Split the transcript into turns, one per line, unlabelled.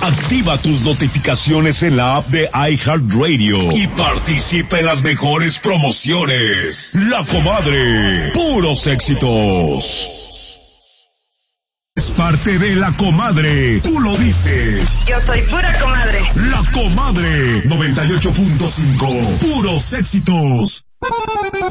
Activa tus notificaciones en la app de iHeartRadio y participa en las mejores promociones. La Comadre, puros éxitos. Es parte de La Comadre, tú lo dices.
Yo soy pura comadre.
La Comadre, 98.5, puros éxitos.